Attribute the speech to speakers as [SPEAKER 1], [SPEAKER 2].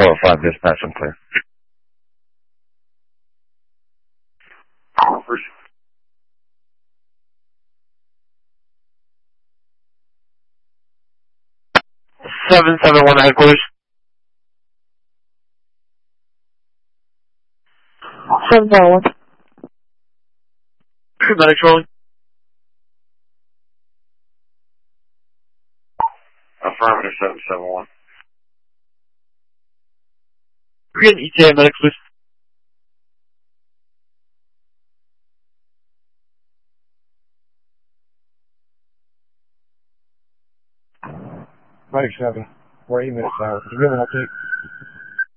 [SPEAKER 1] 405 dispatch, I'm clear.
[SPEAKER 2] First.
[SPEAKER 3] 771 headquarters.
[SPEAKER 4] 771.
[SPEAKER 3] Medics rolling.
[SPEAKER 2] Affirmative 771.
[SPEAKER 3] Green ETA medics, please.
[SPEAKER 5] Medic 7, we're 8 minutes out. Can you give an update?